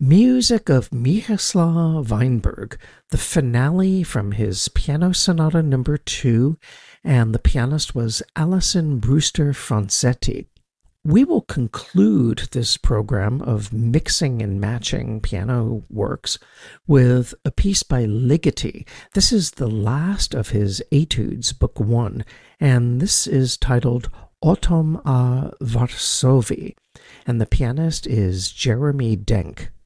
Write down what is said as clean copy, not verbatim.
Music of Miroslav Weinberg, the finale from his Piano Sonata Number 2, and the pianist was Alison Brewster Franzetti. We will conclude this program of mixing and matching piano works with a piece by Ligeti. This is the last of his Etudes, Book 1, and this is titled Autumn a Varsovie, and the pianist is Jeremy Denk.